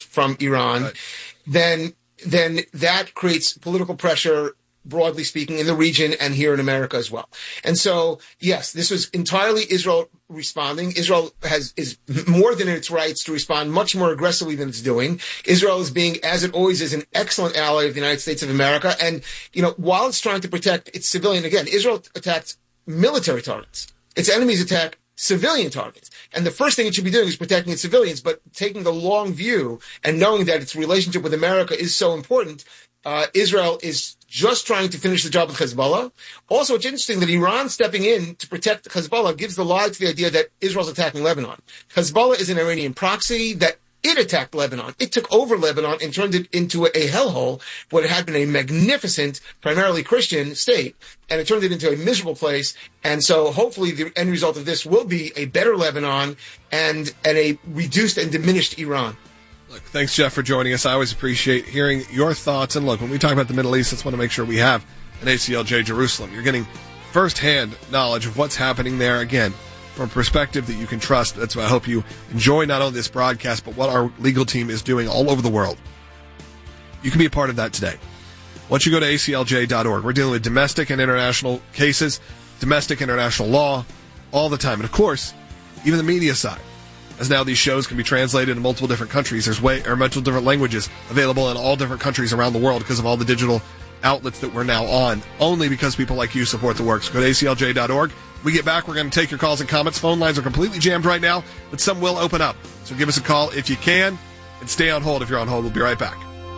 from Iran, right, then that creates political pressure, broadly speaking, in the region and here in America as well. And so, yes, this was entirely Israel responding. Israel is more than in its rights to respond much more aggressively than it's doing. Israel is being, as it always is, an excellent ally of the United States of America. And, while it's trying to protect its civilian, again, Israel attacked military targets. Its enemies attack civilian targets. And the first thing it should be doing is protecting its civilians, but taking the long view and knowing that its relationship with America is so important, Israel is just trying to finish the job with Hezbollah. Also, it's interesting that Iran stepping in to protect Hezbollah gives the lie to the idea that Israel's attacking Lebanon. Hezbollah is an Iranian proxy that it attacked Lebanon. It took over Lebanon and turned it into a hellhole, what had been a magnificent, primarily Christian state, and it turned it into a miserable place. And so hopefully the end result of this will be a better Lebanon and a reduced and diminished Iran. Look, thanks, Jeff, for joining us. I always appreciate hearing your thoughts. And look, when we talk about the Middle East, let's want to make sure we have an ACLJ Jerusalem. You're getting firsthand knowledge of what's happening there, again, from a perspective that you can trust. That's why I hope you enjoy not only this broadcast, but what our legal team is doing all over the world. You can be a part of that today. Once you go to aclj.org, we're dealing with domestic and international cases, domestic international law, all the time. And, of course, even the media side. As now these shows can be translated in multiple different countries. There's multiple different languages available in all different countries around the world because of all the digital outlets that we're now on, only because people like you support the work. So go to aclj.org. We get back, we're going to take your calls and comments. Phone lines are completely jammed right now, but some will open up. So give us a call if you can, and stay on hold if you're on hold. We'll be right back.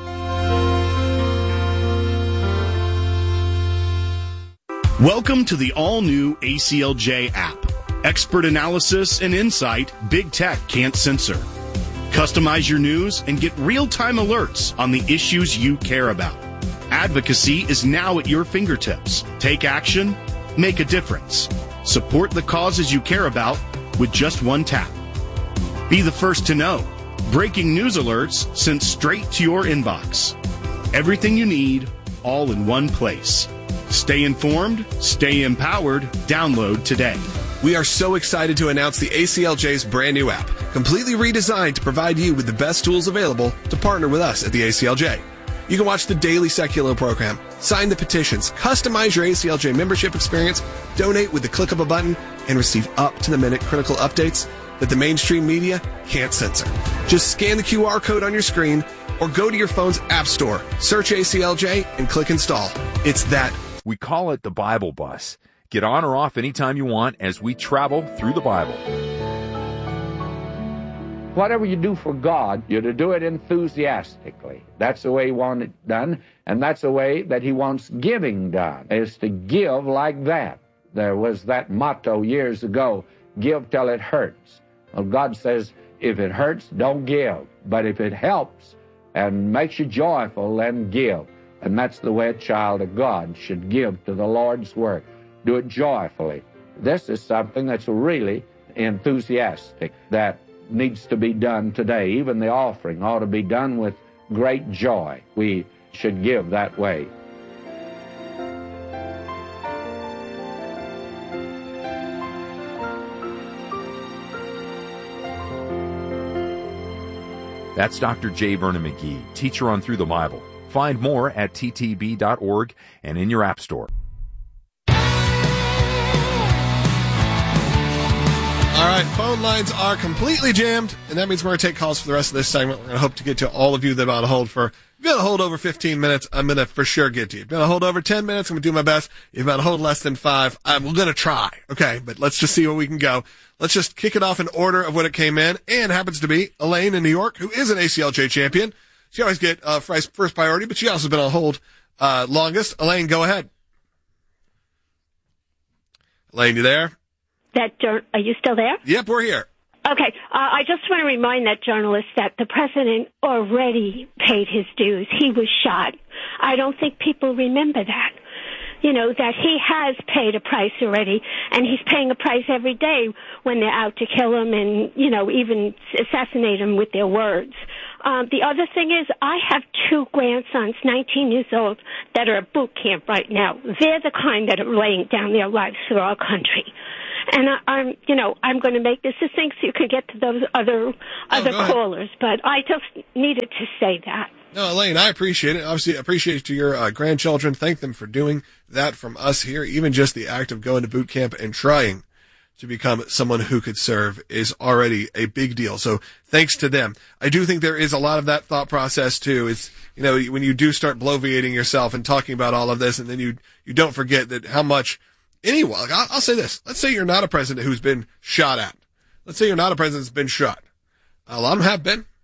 Welcome to the all-new ACLJ app. Expert analysis and insight Big Tech can't censor. Customize your news and get real-time alerts on the issues you care about. Advocacy is now at your fingertips. Take action, make a difference. Support the causes you care about with just one tap. Be the first to know. Breaking news alerts sent straight to your inbox. Everything you need, all in one place. Stay informed, stay empowered. Download today. We are so excited to announce the ACLJ's brand new app, completely redesigned to provide you with the best tools available to partner with us at the ACLJ. You can watch the daily secular program, sign the petitions, customize your ACLJ membership experience, donate with the click of a button, and receive up-to-the-minute critical updates that the mainstream media can't censor. Just scan the QR code on your screen or go to your phone's app store, search ACLJ, and click install. It's that. We call it the Bible Bus. Get on or off anytime you want as we travel through the Bible. Whatever you do for God, you're to do it enthusiastically. That's the way He wants it done, and that's the way that He wants giving done, is to give like that. There was that motto years ago, give till it hurts. Well, God says, if it hurts, don't give. But if it helps and makes you joyful, then give. And that's the way a child of God should give to the Lord's work. Do it joyfully. This is something that's really enthusiastic that needs to be done today. Even the offering ought to be done with great joy. We should give that way. That's Dr. J. Vernon McGee, teacher on Through the Bible. Find more at ttb.org and in your app store. All right, phone lines are completely jammed, and that means we're going to take calls for the rest of this segment. We're going to hope to get to all of you that are on hold for. If you've been on hold over 15 minutes, I'm going to for sure get to you. If you've been on hold over 10 minutes, I'm going to do my best. If you've been on hold less than 5, I'm going to try, okay? But let's just see where we can go. Let's just kick it off in order of when it came in, and happens to be Elaine in New York, who is an ACLJ champion. She always get first priority, but she also has been on hold longest. Elaine, go ahead. Elaine, you there? Are you still there? Yep, we're here. Okay. I just want to remind that journalist that the president already paid his dues. He was shot. I don't think people remember that. You know, that he has paid a price already, and he's paying a price every day when they're out to kill him and, you know, even assassinate him with their words. The other thing is, I have 2 grandsons, 19 years old, that are at boot camp right now. They're the kind that are laying down their lives for our country. And I'm going to make this succinct so you can get to those other callers. But I just needed to say that. No, Elaine, I appreciate it. Obviously, I appreciate it to your grandchildren. Thank them for doing that from us here. Even just the act of going to boot camp and trying to become someone who could serve is already a big deal. So thanks to them. I do think there is a lot of that thought process too. It's, when you do start bloviating yourself and talking about all of this, and then you don't forget that how much anyone, I'll say this. Let's say you're not a president who's been shot at. Let's say you're not a president that's been shot. A lot of them have been.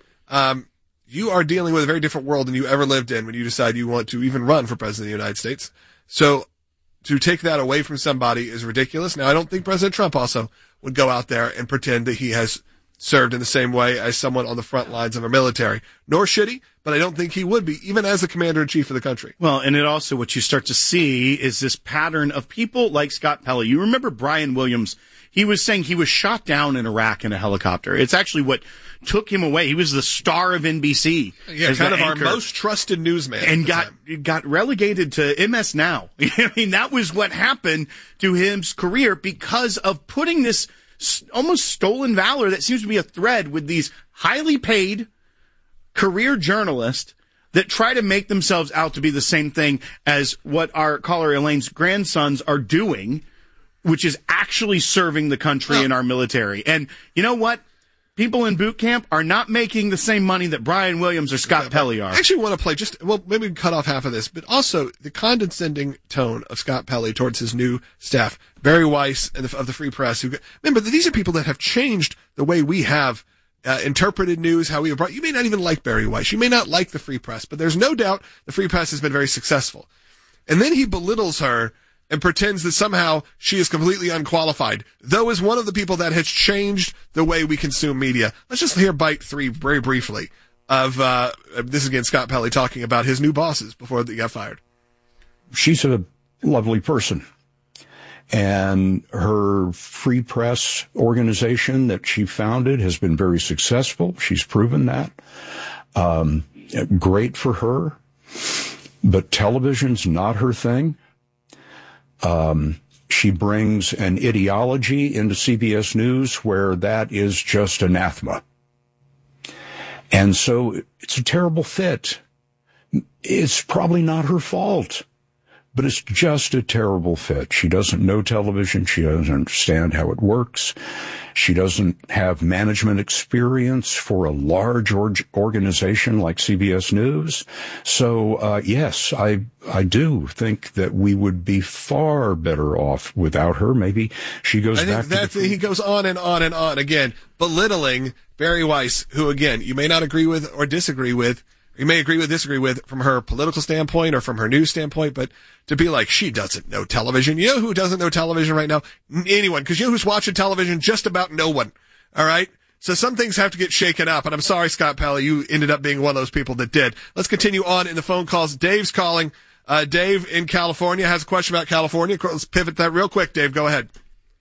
You are dealing with a very different world than you ever lived in when you decide you want to even run for president of the United States. So to take that away from somebody is ridiculous. Now, I don't think President Trump also would go out there and pretend that he has served in the same way as someone on the front lines of our military, nor should he, but I don't think he would be, even as the commander-in-chief of the country. Well, and it also, what you start to see is this pattern of people like Scott Pelley. You remember Brian Williams? He was saying he was shot down in Iraq in a helicopter. It's actually what took him away. He was the star of NBC. Yeah, kind of our most trusted newsman. And got relegated to MS Now. I mean, that was what happened to his career because of putting this almost stolen valor that seems to be a thread with these highly paid career journalists that try to make themselves out to be the same thing as what our caller Elaine's grandsons are doing, which is actually serving the country in our military. And you know what? People in boot camp are not making the same money that Brian Williams or Scott Pelley are. I actually want to play maybe we can cut off half of this, but also the condescending tone of Scott Pelley towards his new staff, Barry Weiss of the Free Press. Remember, these are people that have changed the way we have interpreted news, how we have brought. You may not even like Barry Weiss. You may not like the Free Press, but there's no doubt the Free Press has been very successful. And then he belittles her and pretends that somehow she is completely unqualified, though is one of the people that has changed the way we consume media. Let's just hear bite 3 very briefly of this is again Scott Pelley talking about his new bosses before they got fired. She's a lovely person. And her Free Press organization that she founded has been very successful. She's proven that. Great for her. But television's not her thing. She brings an ideology into CBS News where that is just anathema. And so it's a terrible fit. It's probably not her fault, but it's just a terrible fit. She doesn't know television. She doesn't understand how it works. She doesn't have management experience for a large organization like CBS News. So, yes, I do think that we would be far better off without her. Maybe she goes back to he goes on and on and on, again, belittling Barry Weiss, who, again, you may not agree with or disagree with. You may agree with, disagree with from her political standpoint or from her news standpoint, but to be like, she doesn't know television. You know who doesn't know television right now? Anyone. Because you know who's watching television? Just about no one. All right? So some things have to get shaken up. And I'm sorry, Scott Pelley, you ended up being one of those people that did. Let's continue on in the phone calls. Dave's calling. Dave in California has a question about California. Let's pivot that real quick. Dave, go ahead.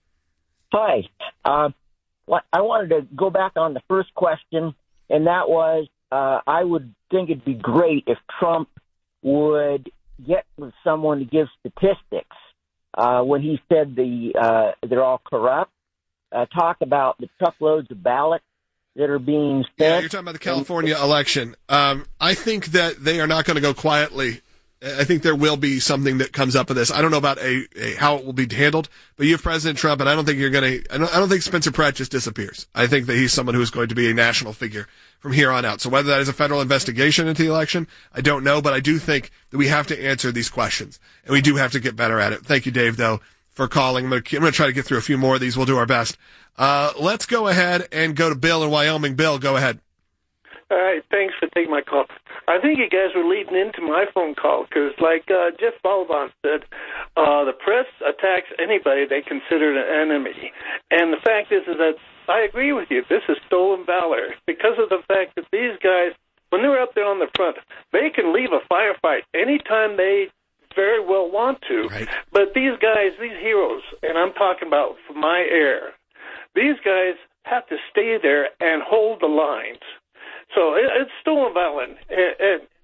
Hi. I wanted to go back on the first question, and that was, I would think it'd be great if Trump would get with someone to give statistics when he said they're all corrupt. Talk about the truckloads of ballots that are being spent. Yeah, you're talking about the California election. I think that they are not going to go quietly. I think there will be something that comes up of this. I don't know about how it will be handled, but you have President Trump, and I don't think you're going to. I don't think Spencer Pratt just disappears. I think that he's someone who is going to be a national figure from here on out. So whether that is a federal investigation into the election, I don't know, but I do think that we have to answer these questions, and we do have to get better at it. Thank you, Dave, though, for calling. I'm going to try to get through a few more of these. We'll do our best. Let's go ahead and go to Bill in Wyoming. Bill, go ahead. All right, thanks for taking my call. I think you guys were leading into my phone call because, like Jeff Balaban said, the press attacks anybody they consider an enemy. And the fact is that I agree with you. This is stolen valor because of the fact that these guys, when they're up there on the front, they can leave a firefight anytime they very well want to. Right. But these guys, these heroes, and I'm talking about from my air, these guys have to stay there and hold the lines. So it's stolen valor. And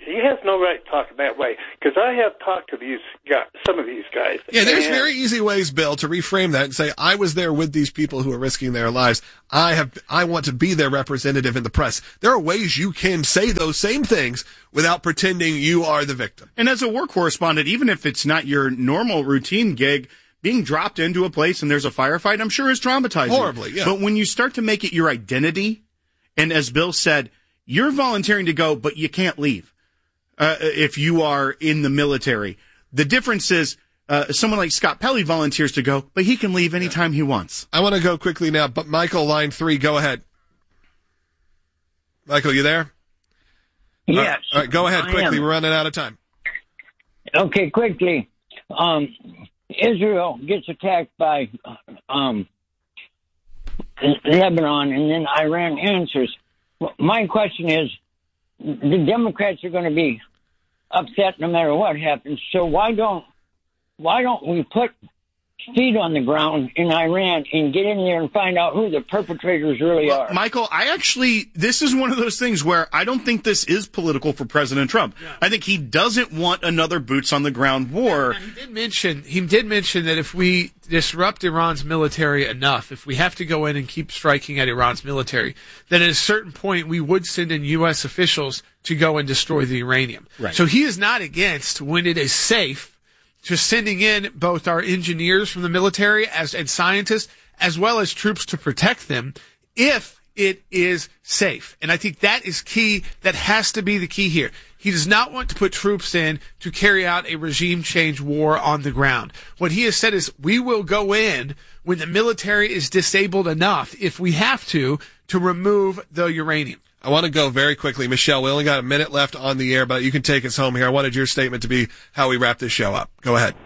He has no right to talk that way, because I have talked to these guys, some of these guys. Yeah, there's very easy ways, Bill, to reframe that and say, I was there with these people who are risking their lives. I want to be their representative in the press. There are ways you can say those same things without pretending you are the victim. And as a war correspondent, even if it's not your normal routine gig, being dropped into a place and there's a firefight, I'm sure is traumatizing. Horribly, yeah. But when you start to make it your identity, and as Bill said, you're volunteering to go, but you can't leave if you are in the military. The difference is someone like Scott Pelley volunteers to go, but he can leave anytime he wants. I want to go quickly now, but Michael, line 3, go ahead. Michael, you there? Yes. All right, go ahead quickly. We're running out of time. Okay, quickly. Israel gets attacked by Lebanon, and then Iran answers. My question is, the Democrats are going to be upset no matter what happens. So why don't we put feet on the ground in Iran and get in there and find out who the perpetrators really are? Michael, this is one of those things where I don't think this is political for President Trump. Yeah. I think he doesn't want another boots on the ground war. He did mention that if we disrupt Iran's military enough, if we have to go in and keep striking at Iran's military, then at a certain point we would send in U.S. officials to go and destroy the uranium. Right. So he is not against, when it is safe, to sending in both our engineers from the military and scientists, as well as troops to protect them, if it is safe. And I think that is key. That has to be the key here. He does not want to put troops in to carry out a regime change war on the ground. What he has said is, we will go in when the military is disabled enough, if we have to remove the uranium. I want to go very quickly. Michelle, we only got a minute left on the air, but you can take us home here. I wanted your statement to be how we wrap this show up. Go ahead.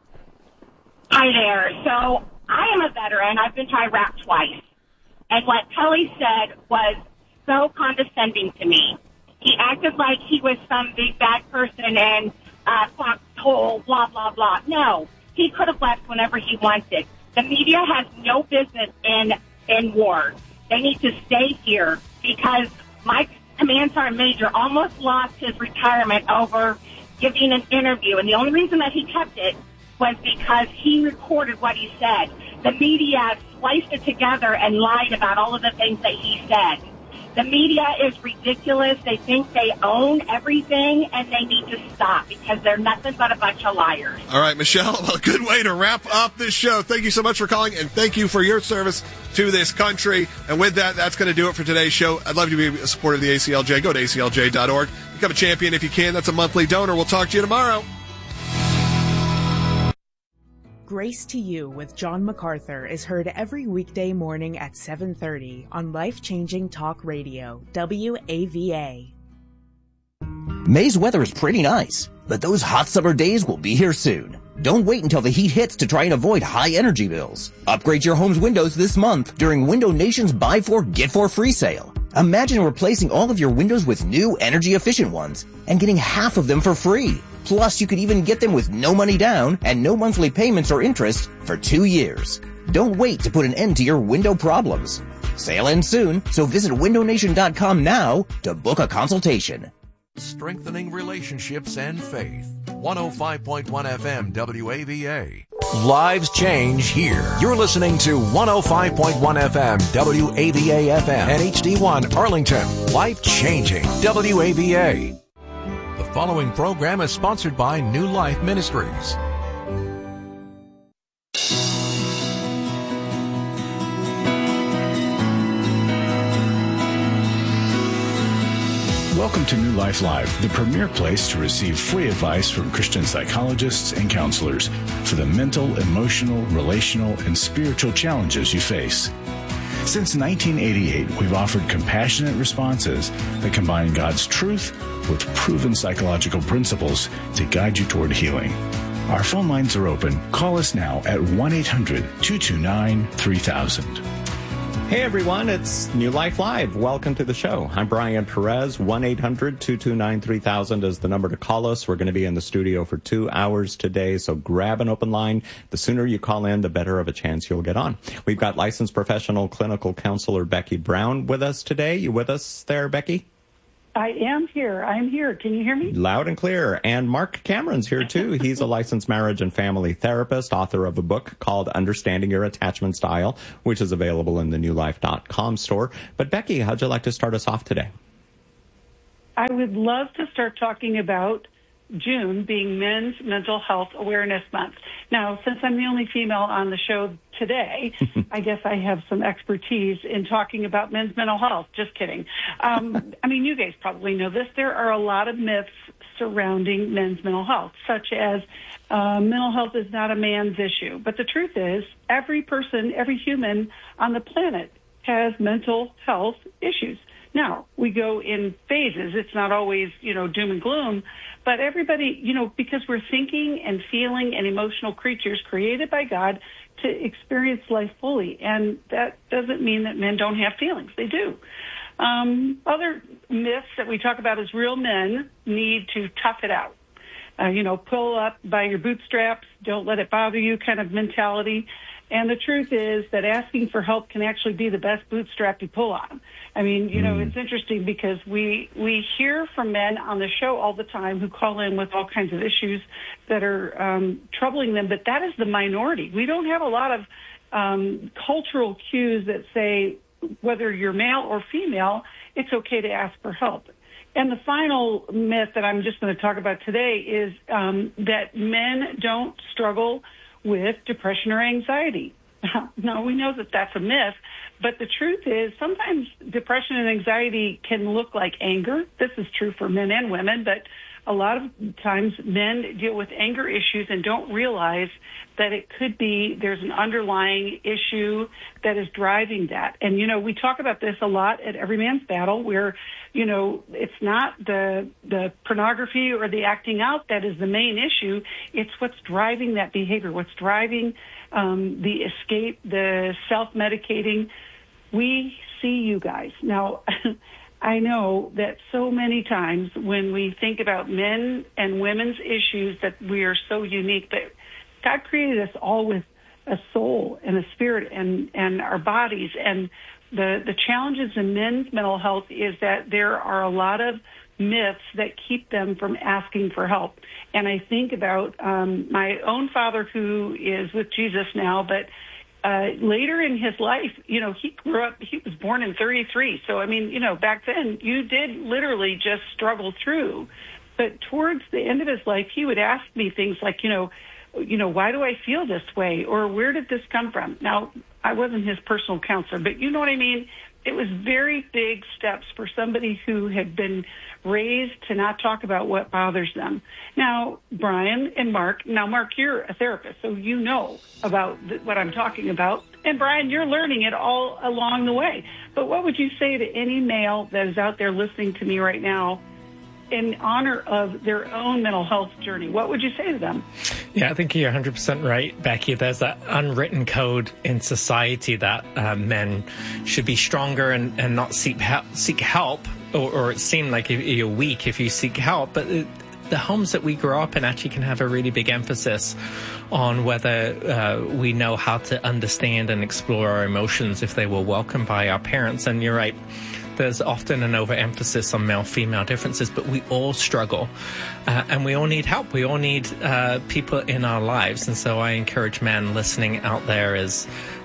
Hi there. So I am a veteran. I've been to Iraq twice. And what Pelley said was so condescending to me. He acted like he was some big bad person and foxhole, blah, blah, blah. No, he could have left whenever he wanted. The media has no business in war. They need to stay here, because my command sergeant major almost lost his retirement over giving an interview. And the only reason that he kept it was because he recorded what he said. The media spliced it together and lied about all of the things that he said. The media is ridiculous. They think they own everything, and they need to stop, because they're nothing but a bunch of liars. All right, Michelle, a good way to wrap up this show. Thank you so much for calling, and thank you for your service to this country. And with that, that's going to do it for today's show. I'd love you to be a supporter of the ACLJ. Go to aclj.org. Become a champion if you can. That's a monthly donor. We'll talk to you tomorrow. Grace to You with John MacArthur is heard every weekday morning at 7:30 on Life-Changing Talk Radio, WAVA. May's weather is pretty nice, but those hot summer days will be here soon. Don't wait until the heat hits to try and avoid high energy bills. Upgrade your home's windows this month during Window Nation's Buy 4, Get 4 free sale. Imagine replacing all of your windows with new energy-efficient ones and getting half of them for free. Plus, you could even get them with no money down and no monthly payments or interest for 2 years. Don't wait to put an end to your window problems. Sale ends soon, so visit windownation.com now to book a consultation. Strengthening relationships and faith. 105.1 FM WAVA. Lives change here. You're listening to 105.1 FM WAVA FM and HD1 Arlington. Life changing WAVA. The following program is sponsored by New Life Ministries. Welcome to New Life Live, the premier place to receive free advice from Christian psychologists and counselors for the mental, emotional, relational, and spiritual challenges you face. Since 1988, we've offered compassionate responses that combine God's truth with proven psychological principles to guide you toward healing. Our phone lines are open. Call us now at 1-800-229-3000. Hey everyone, it's New Life Live. Welcome to the show. I'm Brian Perez. 1-800-229-3000 is the number to call us. We're going to be in the studio for 2 hours today, so grab an open line. The sooner you call in, the better of a chance you'll get on. We've got licensed professional clinical counselor Becky Brown with us today. You with us there, Becky? I am here. I'm here. Can you hear me? Loud and clear. And Mark Cameron's here, too. He's a licensed marriage and family therapist, author of a book called Understanding Your Attachment Style, which is available in the newlife.com store. But Becky, how'd you like to start us off today? I would love to start talking about June being Men's Mental Health Awareness Month. Now, since I'm the only female on the show today, I guess I have some expertise in talking about men's mental health. Just kidding. I mean, you guys probably know this. There are a lot of myths surrounding men's mental health, such as mental health is not a man's issue. But the truth is, every person, every human on the planet has mental health issues. Now, we go in phases. It's not always, doom and gloom, but everybody, because we're thinking and feeling and emotional creatures created by God to experience life fully. And that doesn't mean that men don't have feelings. They do. Other myths that we talk about is real men need to tough it out. Pull up by your bootstraps, don't let it bother you kind of mentality. And the truth is that asking for help can actually be the best bootstrap you pull on. I mean, it's interesting because we hear from men on the show all the time who call in with all kinds of issues that are troubling them, but that is the minority. We don't have a lot of cultural cues that say whether you're male or female, it's okay to ask for help. And the final myth that I'm just going to talk about today is that men don't struggle with depression or anxiety. No, we know that that's a myth, but the truth is sometimes depression and anxiety can look like anger. This is true for men and women, but a lot of times men deal with anger issues and don't realize that it could be there's an underlying issue that is driving that. And, we talk about this a lot at Every Man's Battle where, it's not the pornography or the acting out that is the main issue. It's what's driving that behavior, what's driving the escape, the self-medicating. We see you guys. Now, I know that so many times when we think about men and women's issues that we are so unique, but God created us all with a soul and a spirit and our bodies. And the challenges in men's mental health is that there are a lot of myths that keep them from asking for help. And I think about my own father who is with Jesus now, but later in his life, he grew up, he was born in 1933. So, back then you did literally just struggle through. But towards the end of his life, he would ask me things like, why do I feel this way? Or where did this come from? Now, I wasn't his personal counselor, but you know what I mean? It was very big steps for somebody who had been raised to not talk about what bothers them. Now, Brian and Mark, Mark, you're a therapist, so you know about what I'm talking about. And Brian, you're learning it all along the way. But what would you say to any male that is out there listening to me right now in honor of their own mental health journey? What would you say to them? Yeah, I think you're 100% right, Becky. There's that unwritten code in society that men should be stronger and not seek help, or it seems like you're weak if you seek help. But the homes that we grow up in actually can have a really big emphasis on whether we know how to understand and explore our emotions if they were welcomed by our parents. And you're right. There's often an overemphasis on male-female differences, but we all struggle, and we all need help. We all need people in our lives, and so I encourage men listening out there is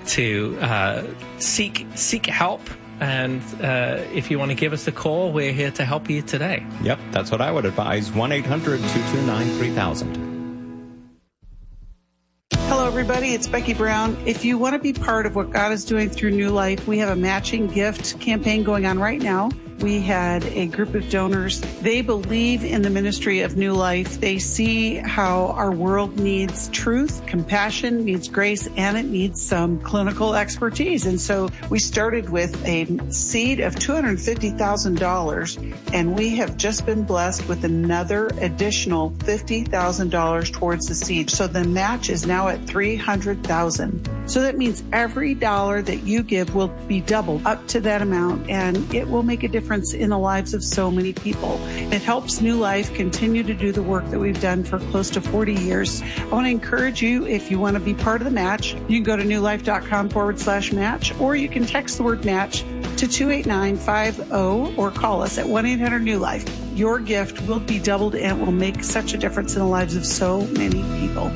to seek help. And if you want to give us a call, we're here to help you today. Yep, that's what I would advise. 1-800-229-3000. Hello, everybody. It's Becky Brown. If you want to be part of what God is doing through New Life, we have a matching gift campaign going on right now. We had a group of donors. They believe in the ministry of New Life. They see how our world needs truth, compassion, needs grace, and it needs some clinical expertise. And so we started with a seed of $250,000, and we have just been blessed with another additional $50,000 towards the seed. So the match is now at $300,000. So that means every dollar that you give will be doubled up to that amount, and it will make a difference in the lives of so many people. It helps New Life continue to do the work that we've done for close to 40 years. I want to encourage you, if you want to be part of the match, you can go to newlife.com/match, or you can text the word match to to 289-50 or call us at 1-800-NEW-LIFE. Your gift will be doubled and will make such a difference in the lives of so many people.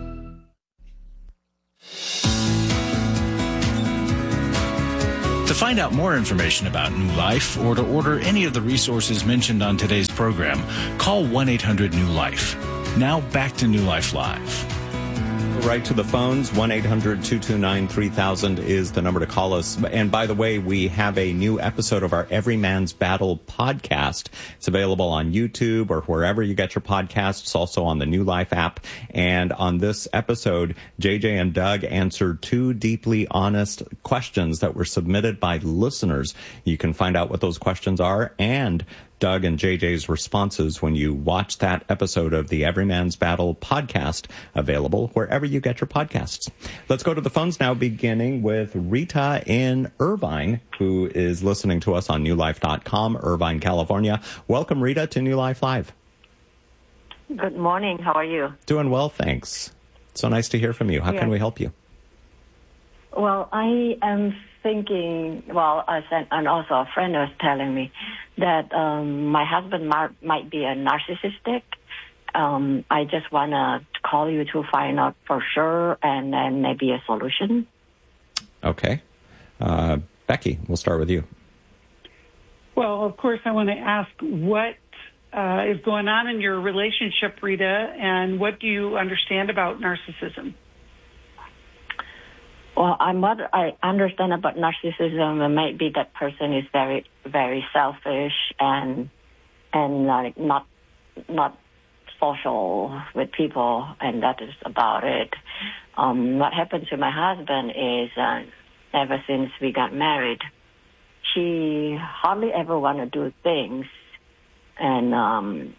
To find out more information about New Life or to order any of the resources mentioned on today's program, call 1-800-NEW-LIFE. Now back to New Life Live. Right to the phones. 1-800-229-3000 is the number to call us. And by the way, we have a new episode of our Every Man's Battle podcast. It's available on YouTube or wherever you get your podcasts. It's also on the New Life app. And on this episode, JJ and Doug answered 2 deeply honest questions that were submitted by listeners. You can find out what those questions are and Doug and JJ's responses when you watch that episode of the Every Man's Battle podcast, available wherever you get your podcasts. Let's go to the phones now, beginning with Rita in Irvine, who is listening to us on newlife.com, Irvine, California. Welcome, Rita, to New Life Live. Good morning. How are you? Doing well, thanks. So nice to hear from you. How can we help you? Well, I am thinking, and also a friend was telling me that my husband might be a narcissistic. I just want to call you to find out for sure and then maybe a solution. Okay. Becky, we'll start with you. Well, of course, I want to ask what is going on in your relationship, Rita, and what do you understand about narcissism? Well, what I understand about narcissism, it might be that person is very, very selfish and like not social with people, and that is about it. What happened to my husband is ever since we got married, she hardly ever want to do things, and I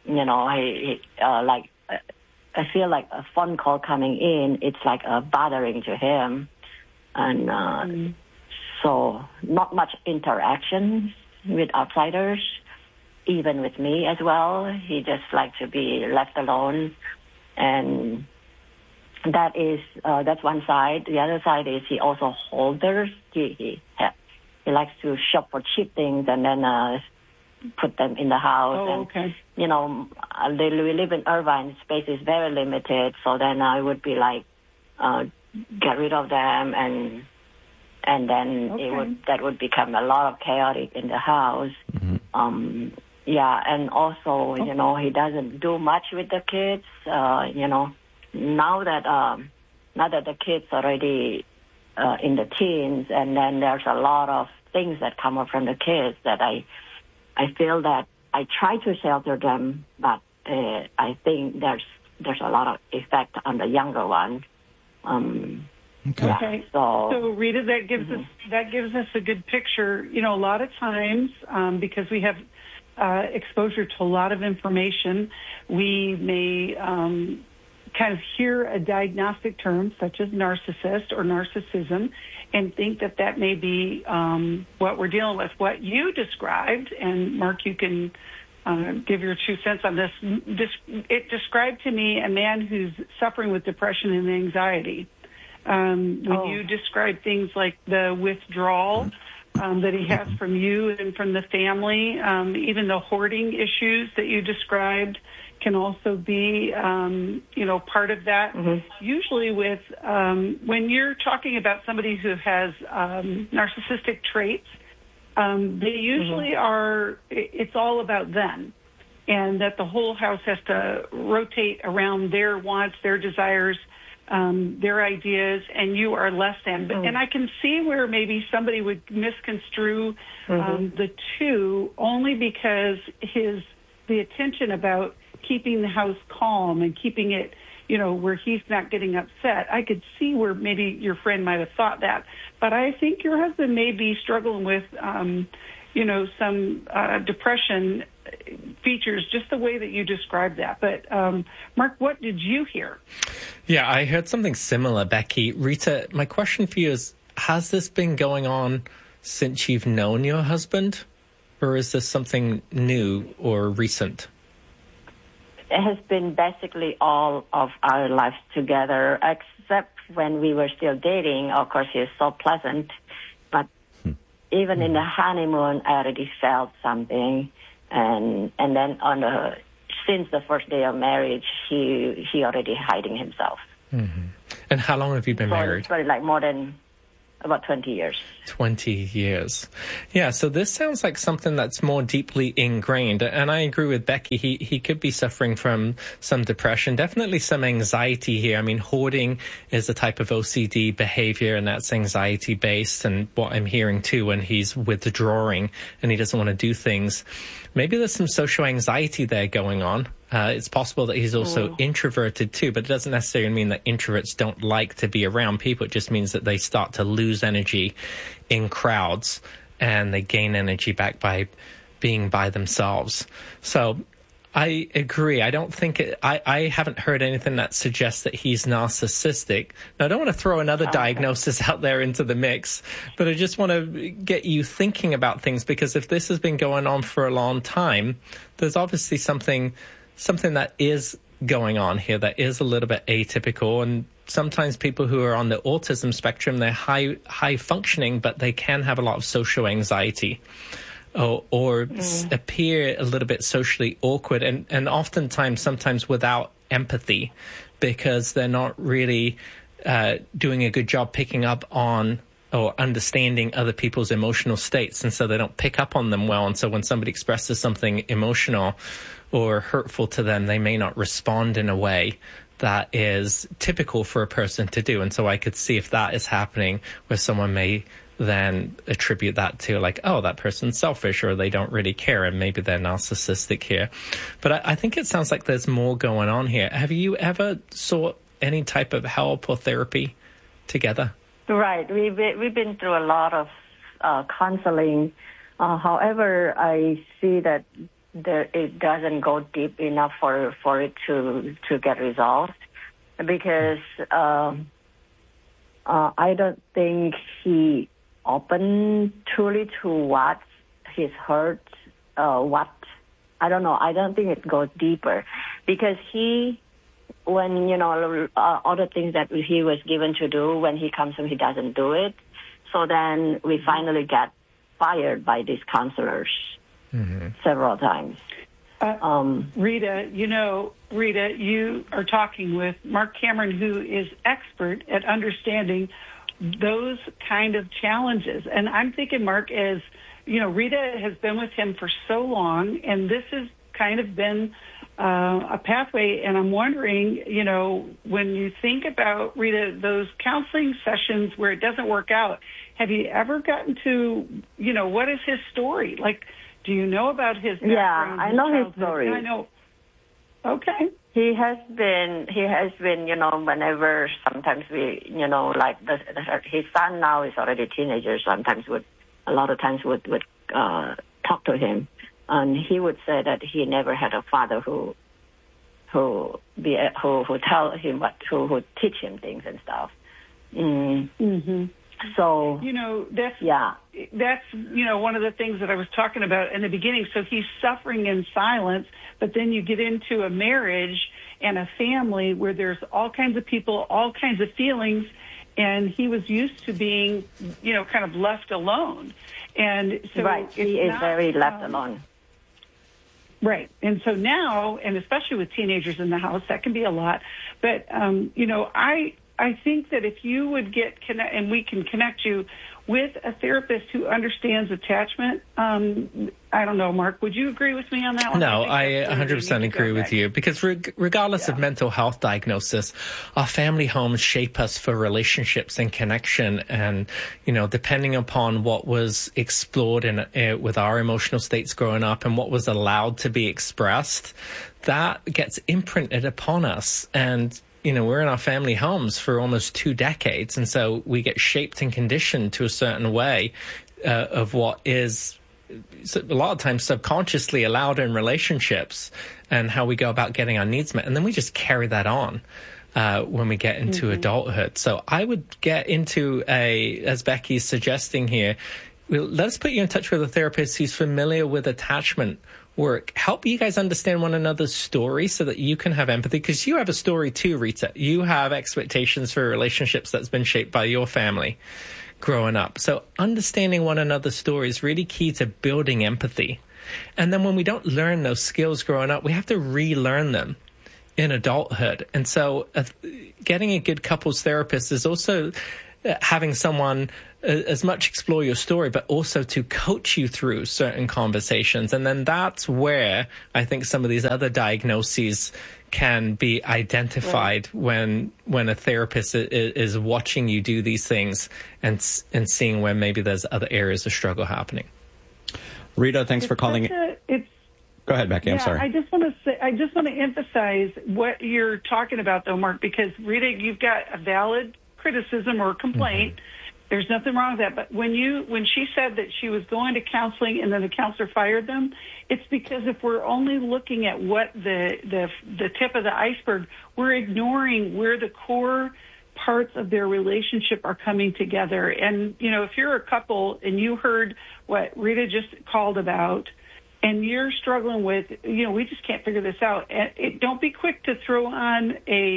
feel like a phone call coming in, it's like bothering to him. And so not much interaction with outsiders, even with me as well. He just likes to be left alone. And that's one side. The other side is he also holders. He likes to shop for cheap things and then put them in the house. Oh, okay. We live in Irvine. Space is very limited. So then I would be like, get rid of them, and then that would become a lot of chaotic in the house. Mm-hmm. And also, he doesn't do much with the kids. Now that the kids already in the teens, and then there's a lot of things that come up from the kids that I feel that I try to shelter them, but I think there's a lot of effect on the younger one. Okay. So Rita, that gives us a good picture. A lot of times, because we have exposure to a lot of information, we may kind of hear a diagnostic term such as narcissist or narcissism and think that may be what we're dealing with. What you described, and Mark, you can give your 2 cents on this. It described to me a man who's suffering with depression and anxiety. When you describe things like the withdrawal that he has from you and from the family, even the hoarding issues that you described can also be, part of that. Mm-hmm. Usually with, when you're talking about somebody who has narcissistic traits, they usually are, it's all about them, and that the whole house has to rotate around their wants, their desires, their ideas, and you are less than. But, and I can see where maybe somebody would misconstrue the two, only because the attention about keeping the house calm and keeping it, where he's not getting upset. I could see where maybe your friend might have thought that. But I think your husband may be struggling with, some depression features, just the way that you described that. But, Mark, what did you hear? Yeah, I heard something similar, Becky. Rita, my question for you is, has this been going on since you've known your husband? Or is this something new or recent? It has been basically all of our lives together, except when we were still dating. Of course, he's so pleasant, but even in the honeymoon, I already felt something, and then since the first day of marriage, he already hiding himself. Mm-hmm. And how long have you been married? It's probably like more than about 20 years. 20 years. Yeah, so this sounds like something that's more deeply ingrained. And I agree with Becky. He could be suffering from some depression, definitely some anxiety here. I mean, hoarding is a type of OCD behavior, and that's anxiety-based. And what I'm hearing, too, when he's withdrawing and he doesn't want to do things, maybe there's some social anxiety there going on. It's possible that he's also introverted too, but it doesn't necessarily mean that introverts don't like to be around people. It just means that they start to lose energy in crowds and they gain energy back by being by themselves. So I agree. I don't think I haven't heard anything that suggests that he's narcissistic. Now, I don't want to throw another diagnosis out there into the mix, but I just want to get you thinking about things, because if this has been going on for a long time, there's obviously something that is going on here that is a little bit atypical. And sometimes people who are on the autism spectrum, they're high functioning, but they can have a lot of social anxiety or appear a little bit socially awkward, and oftentimes, sometimes without empathy, because they're not really doing a good job picking up on or understanding other people's emotional states, and so they don't pick up on them well. And so when somebody expresses something emotional or hurtful to them, they may not respond in a way that is typical for a person to do. And so I could see if that is happening, where someone may then attribute that to like, oh, that person's selfish, or they don't really care, and maybe they're narcissistic here. But I think it sounds like there's more going on here. Have you ever sought any type of help or therapy together? Right. We've been through a lot of counseling. However, I see that it doesn't go deep enough for it to get resolved, because I don't think he opened truly to what he's hurt. I don't know. I don't think it goes deeper, because when all the things that he was given to do, when he comes home, he doesn't do it. So then we finally got fired by these counselors. Mm-hmm. Several times. Rita, you are talking with Mark Cameron, who is expert at understanding those kind of challenges. And I'm thinking, Mark, as Rita has been with him for so long, and this has kind of been a pathway. And I'm wondering, when you think about, Rita, those counseling sessions where it doesn't work out, have you ever gotten to, what is his story? Like, do you know about his background? Yeah, I know his story. I know. Okay. He has been, whenever sometimes we, like his son now is already a teenager, sometimes a lot of times would talk to him. And he would say that he never had a father who tell him who teach him things and stuff. Mm-hmm. So that's one of the things that I was talking about in the beginning. So he's suffering in silence, but then you get into a marriage and a family where there's all kinds of people, all kinds of feelings, and he was used to being, kind of left alone. And so he is very left alone. Right. And so now, and especially with teenagers in the house, that can be a lot. But, I think that if you would and we can connect you with a therapist who understands attachment, I don't know, Mark, would you agree with me on that one? No, I 100% agree with you, because regardless of mental health diagnosis, our family homes shape us for relationships and connection. And, depending upon what was explored with our emotional states growing up and what was allowed to be expressed, that gets imprinted upon us. And we're in our family homes for almost 2 decades, and so we get shaped and conditioned to a certain way of what is a lot of times subconsciously allowed in relationships, and how we go about getting our needs met. And then we just carry that on when we get into adulthood. So I would get into as Becky's suggesting here, let's put you in touch with a therapist who's familiar with attachment work. Help you guys understand one another's story so that you can have empathy, because you have a story too, Rita. You have expectations for relationships that's been shaped by your family growing up. So understanding one another's story is really key to building empathy. And then when we don't learn those skills growing up, we have to relearn them in adulthood. And so getting a good couples therapist is also having someone as much explore your story, but also to coach you through certain conversations. And then that's where I think some of these other diagnoses can be identified when a therapist is watching you do these things and seeing where maybe there's other areas of struggle happening. Rita, thanks for calling. Go ahead, Becky. I'm sorry. I just want to emphasize what you're talking about, though, Mark, because Rita, you've got a valid criticism or complaint. Mm-hmm. There's nothing wrong with that. But when she said that she was going to counseling and then the counselor fired them, it's because if we're only looking at what the tip of the iceberg, we're ignoring where the core parts of their relationship are coming together. And, if you're a couple and you heard what Rita just called about, and you're struggling with, we just can't figure this out, don't be quick to throw on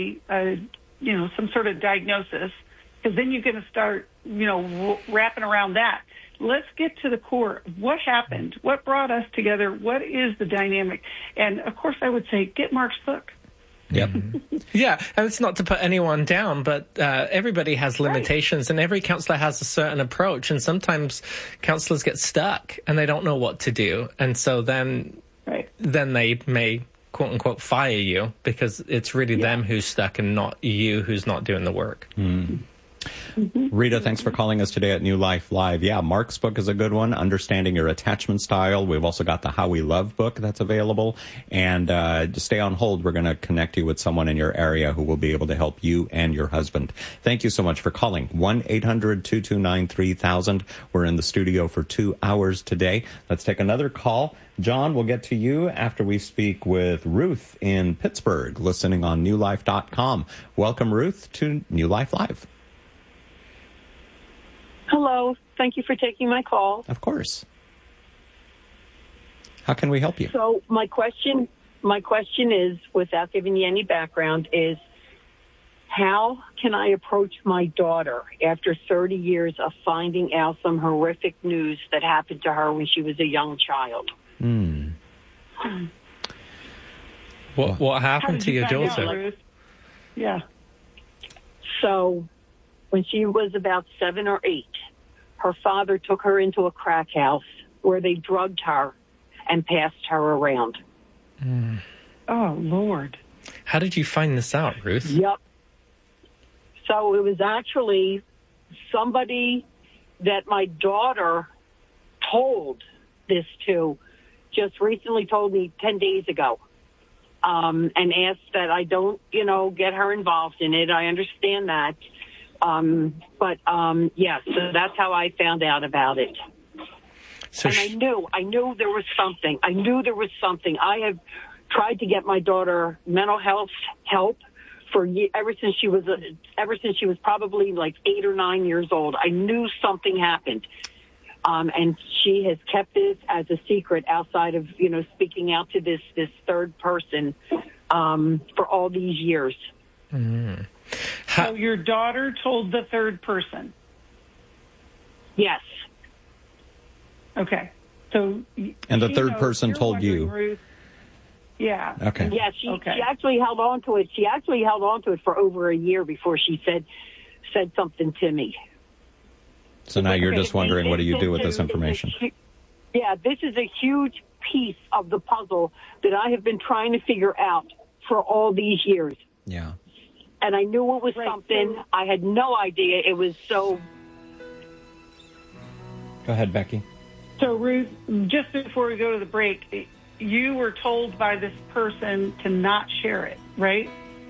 some sort of diagnosis, because then you're going to start, wrapping around that. Let's get to the core. What happened? What brought us together? What is the dynamic? And, of course, I would say get Mark's book. Yep. Yeah, and it's not to put anyone down, but everybody has limitations, and every counselor has a certain approach, and sometimes counselors get stuck and they don't know what to do, and so then they may quote unquote fire you because it's really them who's stuck and not you who's not doing the work. Rita, thanks for calling us today at New Life Live. Yeah, Mark's book is a good one, Understanding Your Attachment Style. We've also got the How We Love book that's available. And to stay on hold, we're going to connect you with someone in your area who will be able to help you and your husband. Thank you so much for calling. 1-800-229-3000. We're in the studio for 2 hours today. Let's take another call. John, we'll get to you after we speak with Ruth in Pittsburgh, listening on newlife.com. Welcome, Ruth, to New Life Live. Hello. Thank you for taking my call. Of course. How can we help you? So my question is, without giving you any background, is how can I approach my daughter after 30 years of finding out some horrific news that happened to her when she was a young child? What happened to your daughter? Yeah. So when she was about 7 or 8, her father took her into a crack house where they drugged her and passed her around. Oh, Lord. How did you find this out, Ruth? Yep. So it was actually somebody that my daughter told this to, just recently told me 10 days ago, and asked that I don't, get her involved in it. I understand that. Yes, so that's how I found out about it. So and I knew there was something. I have tried to get my daughter mental health help ever since she was probably like 8 or 9 years old. I knew something happened. And she has kept this as a secret outside of, speaking out to this third person, for all these years. Mm-hmm. So your daughter told the third person? Yes. Okay. So. And the third person told you? Ruth, yeah. Okay. Yeah, she actually held on to it. She actually held on to it for over a year before she said something to me. So now you're just wondering, what do you do with this information? Yeah, this is a huge piece of the puzzle that I have been trying to figure out for all these years. Yeah. And I knew it was something. I had no idea it was so. Go ahead, Becky. So, Ruth, just before we go to the break, you were told by this person to not share it, right?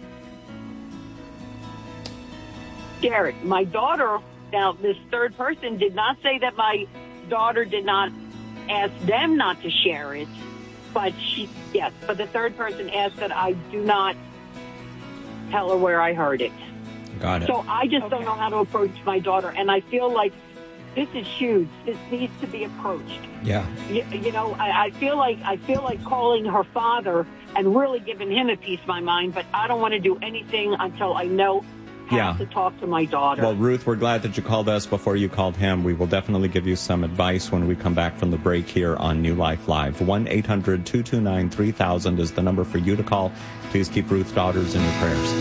Share it. My daughter, now this third person did not say that my daughter did not ask them not to share it, but but the third person asked that I do not tell her where I heard it. Got it. So I just don't know how to approach my daughter, and I feel like this is huge. This needs to be approached. Yeah. I feel like calling her father and really giving him a piece of my mind, but I don't want to do anything until I know have to talk to my daughter. Well, Ruth, we're glad that you called us before you called him. We will definitely give you some advice when we come back from the break here on New Life Live. 1-800-229-3000 is the number for you to call. Please keep Ruth's daughters in your prayers.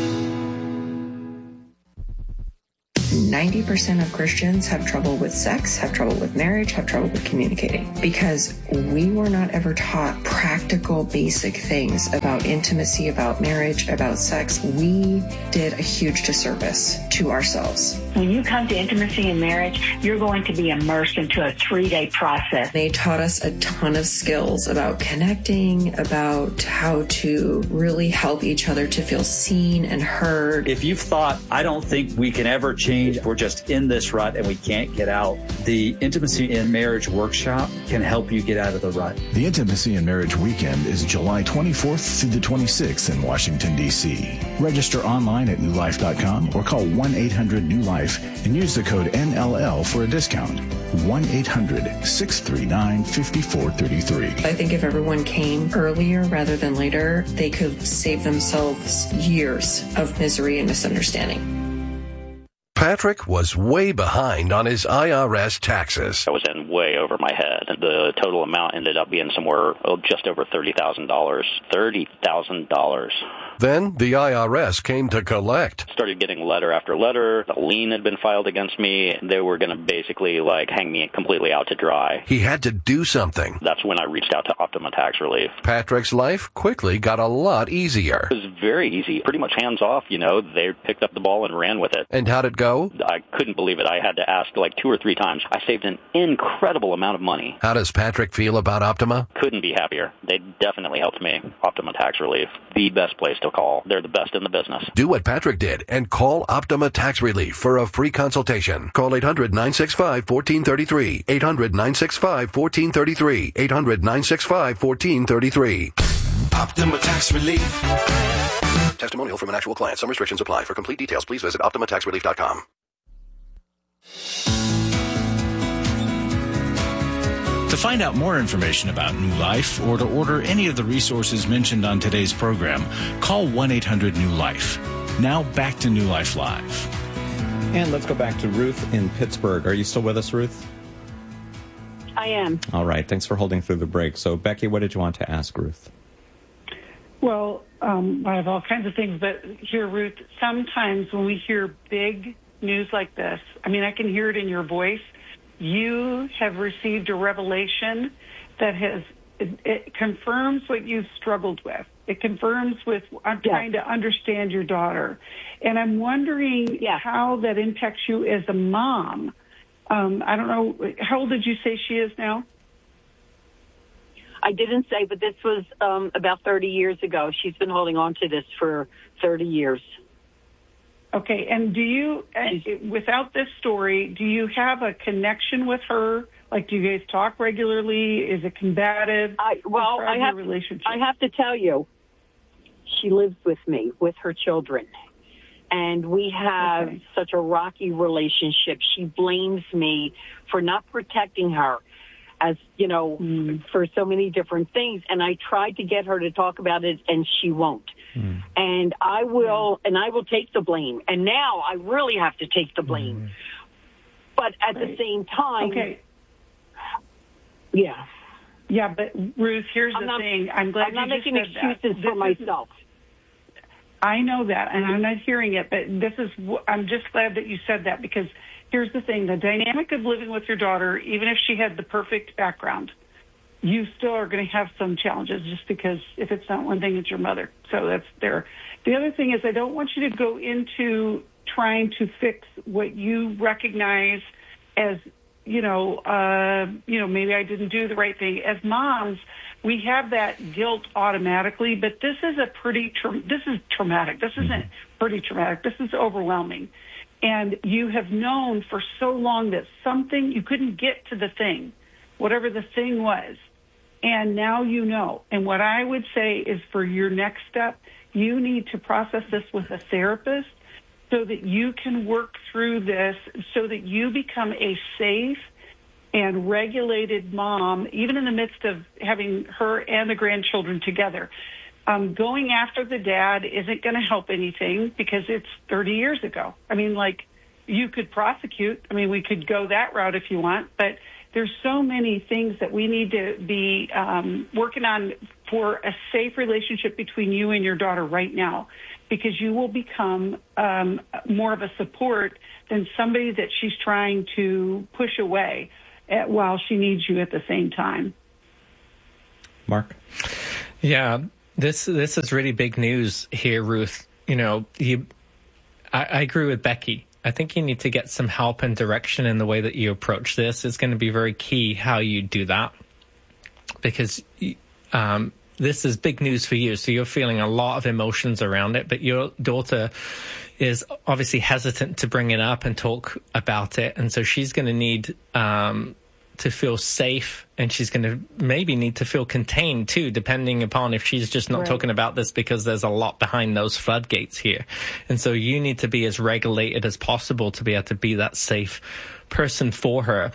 90% of Christians have trouble with sex, have trouble with marriage, have trouble with communicating because we were not ever taught practical, basic things about intimacy, about marriage, about sex. We did a huge disservice to ourselves. When you come to intimacy and marriage, you're going to be immersed into a 3-day process. They taught us a ton of skills about connecting, about how to really help each other to feel seen and heard. If you've thought, I don't think we can ever change, we're just in this rut and we can't get out, the Intimacy in Marriage Workshop can help you get out of the rut. The Intimacy and Marriage Weekend is July 24th through the 26th in Washington, D.C. Register online at newlife.com or call 1-800-NEW-LIFE and use the code NLL for a discount. 1-800-639-5433. I think if everyone came earlier rather than later, they could save themselves years of misery and misunderstanding. Patrick was way behind on his IRS taxes. I was in way over my head. The total amount ended up being somewhere just over $30,000. $30,000. Then the IRS came to collect. Started getting letter after letter. The lien had been filed against me. They were going to basically hang me completely out to dry. He had to do something. That's when I reached out to Optima Tax Relief. Patrick's life quickly got a lot easier. It was very easy, pretty much hands off, They picked up the ball and ran with it. And how'd it go? I couldn't believe it. I had to ask 2 or 3 times. I saved an incredible amount of money. How does Patrick feel about Optima? Couldn't be happier. They definitely helped me. Optima Tax Relief, the best place to call. They're the best in the business. Do what Patrick did and call Optima Tax Relief for a free consultation. Call 800-965-1433. 800-965-1433. 800-965-1433. Optima Tax Relief. Testimonial from an actual client. Some restrictions apply. For complete details, please visit OptimaTaxRelief.com. To find out more information about New Life or to order any of the resources mentioned on today's program, call 1-800-NEW-LIFE. Now back to New Life Live. And let's go back to Ruth in Pittsburgh. Are you still with us, Ruth? I am. All right. Thanks for holding through the break. So, Becky, what did you want to ask Ruth? Well, I have all kinds of things, but here, Ruth, sometimes when we hear big news like this, I can hear it in your voice. You have received a revelation that it confirms what you've struggled with. It confirms I'm trying to understand your daughter. And I'm wondering how that impacts you as a mom. I don't know, how old did you say she is now? I didn't say, but this was about 30 years ago. She's been holding on to this for 30 years. Okay, and do you, without this story, do you have a connection with her? Do you guys talk regularly? Is it combative? I have to tell you, she lives with me, with her children. And we have such a rocky relationship. She blames me for not protecting her, as for so many different things. And I tried to get her to talk about it, and she won't. And I will take the blame. And now I really have to take the blame. But at the same time, yeah, but Ruth, here's the thing. I'm glad I'm not you making just said excuses that. for myself. I know that, and I'm not hearing it, but I'm just glad that you said that, because here's the thing. The dynamic of living with your daughter, even if she had the perfect background, you still are going to have some challenges, just because if it's not one thing, it's your mother. So that's there. The other thing is, I don't want you to go into trying to fix what you recognize as, maybe I didn't do the right thing. As moms, we have that guilt automatically, but this is this is traumatic. This isn't pretty traumatic. This is overwhelming. And you have known for so long that you couldn't get to the thing, whatever the thing was. And now you know. And what I would say is, for your next step, you need to process this with a therapist so that you can work through this, so that you become a safe and regulated mom, even in the midst of having her and the grandchildren together. Going after the dad isn't going to help anything because it's 30 years ago. I mean, like, you could prosecute. I mean, we could go that route if you want, but there's so many things that we need to be working on for a safe relationship between you and your daughter right now, because you will become more of a support than somebody that she's trying to push away while she needs you at the same time. Mark? Yeah, this is really big news here, Ruth. You know, I agree with Becky. I think you need to get some help and direction in the way that you approach this. It's going to be very key how you do that, because this is big news for you. So you're feeling a lot of emotions around it, but your daughter is obviously hesitant to bring it up and talk about it. And so she's going to need to feel safe, and she's going to maybe need to feel contained too, depending upon if she's just not talking about this, because there's a lot behind those floodgates here. And so you need to be as regulated as possible to be able to be that safe person for her.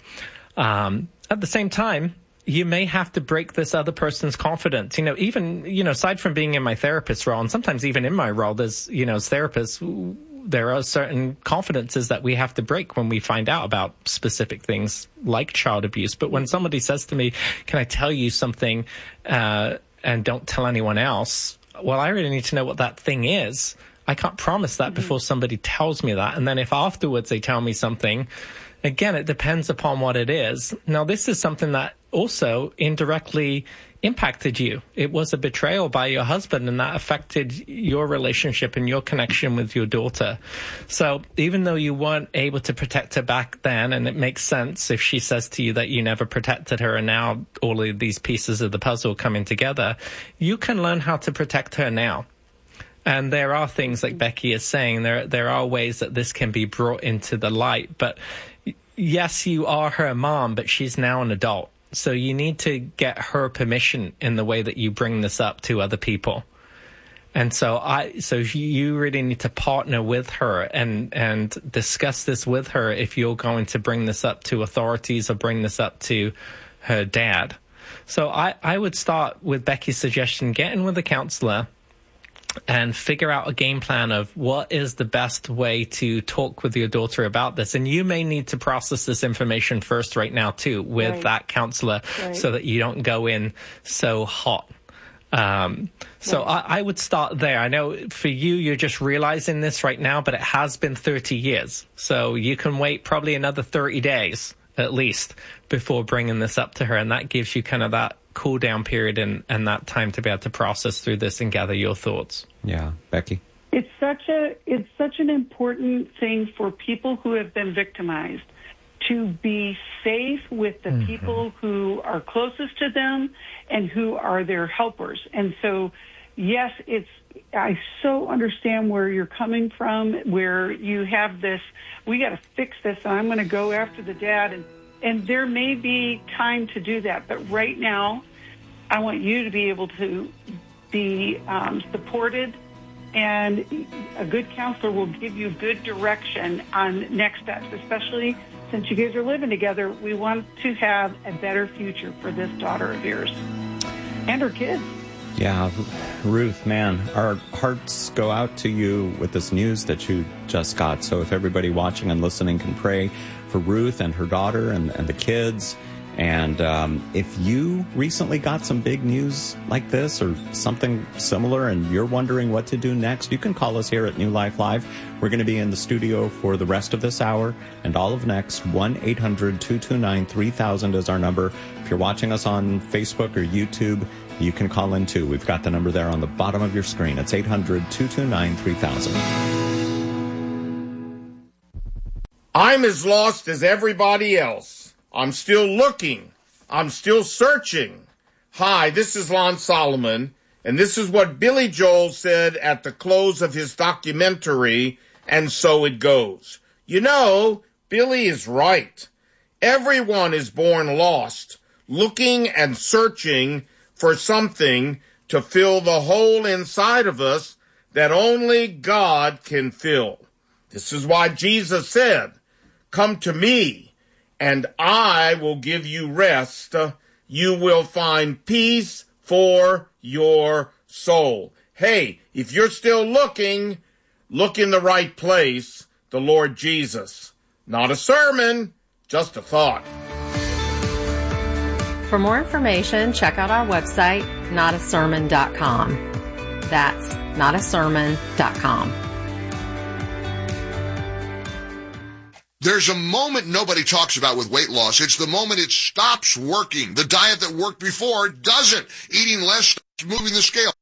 At the same time, you may have to break this other person's confidence. You know, even, you know, aside from being in my therapist role, and sometimes even in my role, there's, you know, as therapists, there are certain confidences that we have to break when we find out about specific things like child abuse. But when somebody says to me, can I tell you something and don't tell anyone else? Well, I really need to know what that thing is. I can't promise that before somebody tells me that. And then if afterwards they tell me something, again, it depends upon what it is. Now, this is something that also indirectly impacted you. It was a betrayal by your husband, and that affected your relationship and your connection with your daughter. So even though you weren't able to protect her back then, and it makes sense if she says to you that you never protected her, and now all of these pieces of the puzzle coming together, you can learn how to protect her now. And there are things, like Becky is saying, there are ways that this can be brought into the light. But yes, you are her mom, but she's now an adult. So you need to get her permission in the way that you bring this up to other people. And so you really need to partner with her and discuss this with her if you're going to bring this up to authorities or bring this up to her dad. So I would start with Becky's suggestion, get in with a counselor and figure out a game plan of what is the best way to talk with your daughter about this. And you may need to process this information first right now, too, with that counselor, so that you don't go in so hot. So I would start there. I know for you, you're just realizing this right now, but it has been 30 years. So you can wait probably another 30 days at least before bringing this up to her. And that gives you kind of that cool down period and that time to be able to process through this and gather your thoughts. Yeah. Becky? It's such an important thing for people who have been victimized to be safe with the people who are closest to them and who are their helpers. And so, yes, I so understand where you're coming from, where you have this, we got to fix this, and I'm going to go after the dad. And there may be time to do that. But right now, I want you to be able to be supported, and a good counselor will give you good direction on next steps, especially since you guys are living together. We want to have a better future for this daughter of yours and her kids. Yeah, Ruth, man, our hearts go out to you with this news that you just got. So if everybody watching and listening can pray for Ruth and her daughter and the kids. And if you recently got some big news like this or something similar and you're wondering what to do next, you can call us here at New Life Live. We're going to be in the studio for the rest of this hour and all of next. 1-800-229-3000 is our number. If you're watching us on Facebook or YouTube, you can call in too. We've got the number there on the bottom of your screen. It's 800-229-3000. I'm as lost as everybody else. I'm still looking. I'm still searching. Hi, this is Lon Solomon, and this is what Billy Joel said at the close of his documentary, And So It Goes. You know, Billy is right. Everyone is born lost, looking and searching for something to fill the hole inside of us that only God can fill. This is why Jesus said, "Come to me, and I will give you rest. You will find peace for your soul. Hey, if you're still looking, look in the right place, the Lord Jesus. Not a sermon, just a thought. For more information, check out our website, notasermon.com. That's notasermon.com. There's a moment nobody talks about with weight loss. It's the moment it stops working. The diet that worked before doesn't. Eating less stops moving the scale.